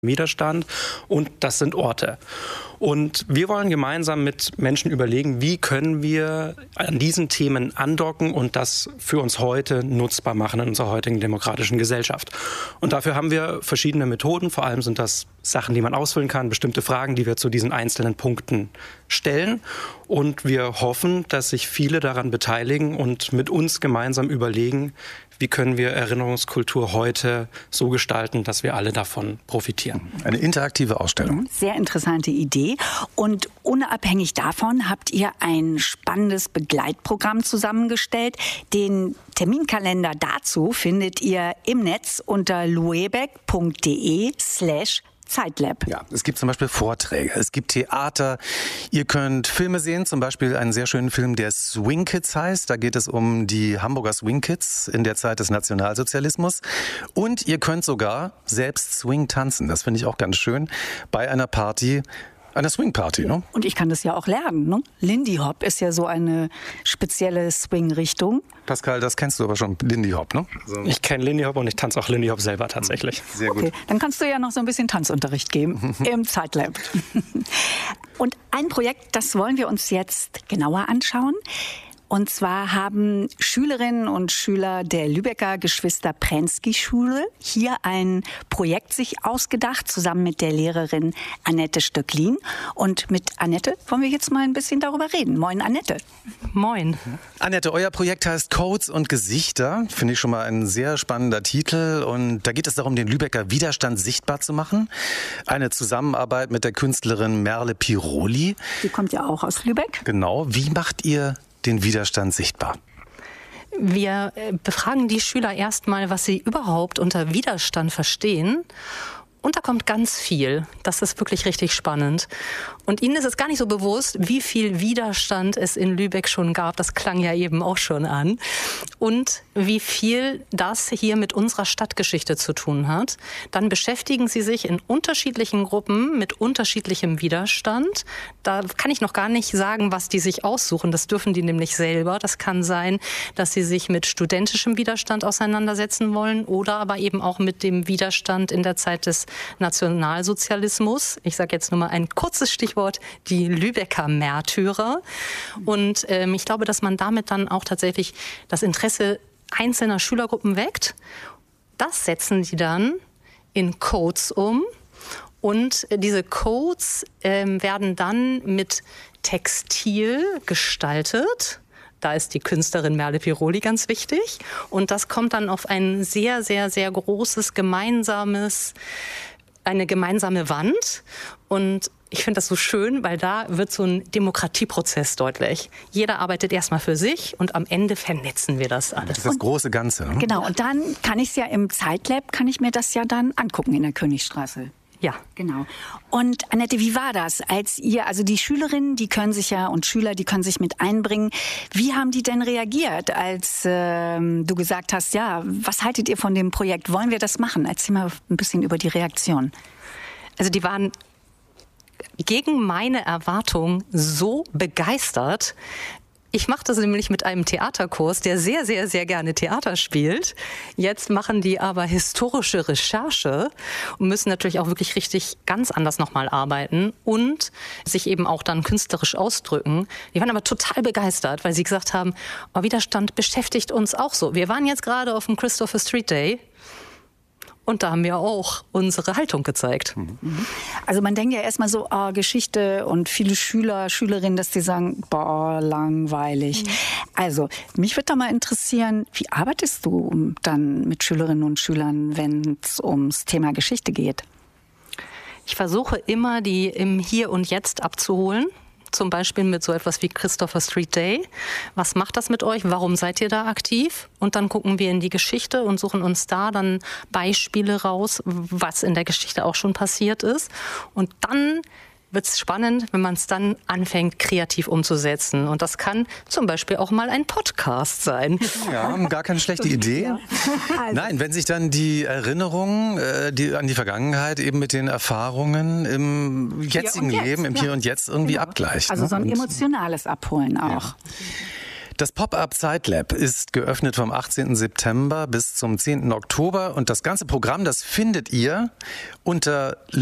Widerstand und das sind Orte. Und wir wollen gemeinsam mit Menschen überlegen, wie können wir an diesen Themen andocken und das für uns heute nutzbar machen in unserer heutigen demokratischen Gesellschaft. Und dafür haben wir verschiedene Methoden. Vor allem sind das Sachen, die man ausfüllen kann, bestimmte Fragen, die wir zu diesen einzelnen Punkten stellen. Und wir hoffen, dass sich viele daran beteiligen und mit uns gemeinsam überlegen, wie können wir Erinnerungskultur heute so gestalten, dass wir alle davon profitieren. Eine interaktive Ausstellung. Sehr interessante Idee. Und unabhängig davon habt ihr ein spannendes Begleitprogramm zusammengestellt. Den Terminkalender dazu findet ihr im Netz unter luebeck.de/Zeitlab. Ja, es gibt zum Beispiel Vorträge, es gibt Theater, ihr könnt Filme sehen, zum Beispiel einen sehr schönen Film, der Swing Kids heißt. Da geht es um die Hamburger Swing Kids in der Zeit des Nationalsozialismus. Und ihr könnt sogar selbst Swing tanzen, das finde ich auch ganz schön, bei einer Party. Eine Swing-Party, ne? Und ich kann das ja auch lernen, ne? Lindy Hop ist ja so eine spezielle Swing-Richtung. Pascal, das kennst du aber schon, Lindy Hop, ne? So. Ich kenne Lindy Hop und ich tanze auch Lindy Hop selber tatsächlich. Sehr gut. Okay, dann kannst du ja noch so ein bisschen Tanzunterricht geben im Zeitlab. Und ein Projekt, das wollen wir uns jetzt genauer anschauen. Und zwar haben Schülerinnen und Schüler der Lübecker Geschwister-Prensky-Schule hier ein Projekt sich ausgedacht, zusammen mit der Lehrerin Annette Stöcklin. Und mit Annette wollen wir jetzt mal ein bisschen darüber reden. Moin, Annette. Moin. Annette, euer Projekt heißt Codes und Gesichter. Finde ich schon mal ein sehr spannender Titel. Und da geht es darum, den Lübecker Widerstand sichtbar zu machen. Eine Zusammenarbeit mit der Künstlerin Merle Piroli. Die kommt ja auch aus Lübeck. Genau. Wie macht ihr den Widerstand sichtbar? Wir befragen die Schüler erstmal, was sie überhaupt unter Widerstand verstehen. Und da kommt ganz viel. Das ist wirklich richtig spannend. Und Ihnen ist es gar nicht so bewusst, wie viel Widerstand es in Lübeck schon gab. Das klang ja eben auch schon an. Und wie viel das hier mit unserer Stadtgeschichte zu tun hat. Dann beschäftigen Sie sich in unterschiedlichen Gruppen mit unterschiedlichem Widerstand. Da kann ich noch gar nicht sagen, was die sich aussuchen. Das dürfen die nämlich selber. Das kann sein, dass sie sich mit studentischem Widerstand auseinandersetzen wollen oder aber eben auch mit dem Widerstand in der Zeit des Nationalsozialismus. Ich sage jetzt nur mal ein kurzes Stichwort, die Lübecker Märtyrer. Und ich glaube, dass man damit dann auch tatsächlich das Interesse einzelner Schülergruppen weckt. Das setzen sie dann in Codes um. Und diese Codes werden dann mit Textil gestaltet. Da ist die Künstlerin Merle Piroli ganz wichtig. Und das kommt dann auf ein sehr, sehr, sehr großes eine gemeinsame Wand. Und ich finde das so schön, weil da wird so ein Demokratieprozess deutlich. Jeder arbeitet erstmal für sich und am Ende vernetzen wir das alles. Das ist das große Ganze. Ne? Genau, und dann kann ich es ja im Zeitlab, kann ich mir das ja dann angucken in der Königstraße. Ja. Genau. Und Annette, wie war das, als ihr, also die Schülerinnen, die können sich ja und Schüler, die können sich mit einbringen. Wie haben die denn reagiert, als du gesagt hast, ja, was haltet ihr von dem Projekt? Wollen wir das machen? Erzähl mal ein bisschen über die Reaktion. Also die waren gegen meine Erwartung so begeistert. Ich mache das nämlich mit einem Theaterkurs, der sehr, sehr, sehr gerne Theater spielt. Jetzt machen die aber historische Recherche und müssen natürlich auch wirklich richtig ganz anders nochmal arbeiten und sich eben auch dann künstlerisch ausdrücken. Die waren aber total begeistert, weil sie gesagt haben, oh, Widerstand beschäftigt uns auch so. Wir waren jetzt gerade auf dem Christopher Street Day. Und da haben wir auch unsere Haltung gezeigt. Also man denkt ja erstmal so, Geschichte und viele Schüler, Schülerinnen, dass die sagen, boah, langweilig. Also mich würde da mal interessieren, wie arbeitest du dann mit Schülerinnen und Schülern, wenn es ums Thema Geschichte geht? Ich versuche immer, die im Hier und Jetzt abzuholen. Zum Beispiel mit so etwas wie Christopher Street Day. Was macht das mit euch? Warum seid ihr da aktiv? Und dann gucken wir in die Geschichte und suchen uns da dann Beispiele raus, was in der Geschichte auch schon passiert ist. Und dann wird es spannend, wenn man es dann anfängt, kreativ umzusetzen. Und das kann zum Beispiel auch mal ein Podcast sein. Ja, gar keine schlechte Idee. Ja. Also. Nein, wenn sich dann die Erinnerung an die Vergangenheit eben mit den Erfahrungen im jetzigen Leben, im Hier und Jetzt irgendwie abgleicht. Also ne? so ein emotionales Abholen auch. Ja. Das Pop-up Zeitlab ist geöffnet vom 18. September bis zum 10. Oktober und das ganze Programm, das findet ihr unter